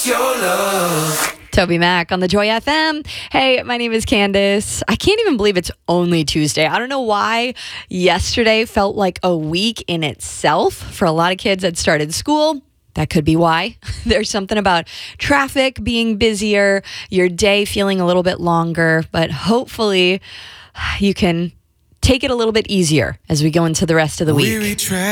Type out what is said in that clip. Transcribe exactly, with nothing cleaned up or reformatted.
your love. Toby Mac on the Joy F M. Hey, my name is Candace. I can't even believe it's only Tuesday. I don't know why yesterday felt like a week in itself. For a lot of kids that started school, that could be why. There's something about traffic being busier, your day feeling a little bit longer, but hopefully you can take it a little bit easier as we go into the rest of the week. Weary